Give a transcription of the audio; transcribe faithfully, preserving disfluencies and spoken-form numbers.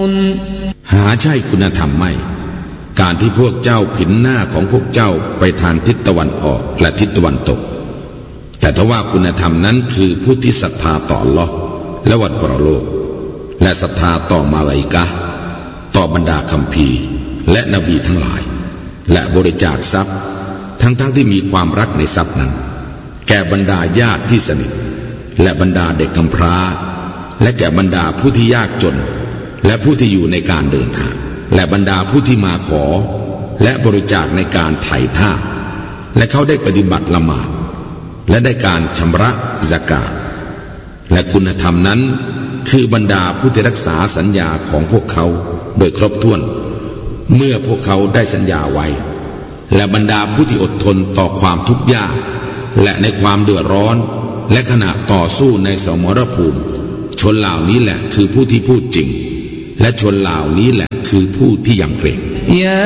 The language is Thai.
หาใช่คุณธรรมไม่การที่พวกเจ้าผินหน้าของพวกเจ้าไปทางทิศตะวันออกและทิศตะวันตกแต่ทว่าคุณธรรมนั้นคือผู้ที่ศรัทธาต่ออัลเลาะห์และวันปรโลกและศรัทธาต่อมาลาอิกะฮ์ต่อบรรดาคัมภีร์และนบีทั้งหลายและบริจาคทรัพย์ทั้งๆ ท, ที่มีความรักในทรัพย์นั้นแก่บรรดาญาติที่สนิทและบรรดาเด็กกำพร้าและแก่บรรดาผู้ที่ยากจนและผู้ที่อยู่ในการเดินทางและบรรดาผู้ที่มาขอและบริจาคในการไถ่ทาสและเขาได้ปฏิบัติละหมาดและได้การชำระซะกาตและคุณธรรมนั้นคือบรรดาผู้ที่รักษาสัญญาของพวกเขาโดยครบถ้วนเมื่อพวกเขาได้สัญญาไว้และบรรดาผู้ที่อดทนต่อความทุกข์ยากและในความเดือดร้อนและขณะต่อสู้ในสมรภูมิชนเหล่านี้แหละคือผู้ที่พูดจริงและชนเหล่านี้แหละคือผู้ที่ยำเกรง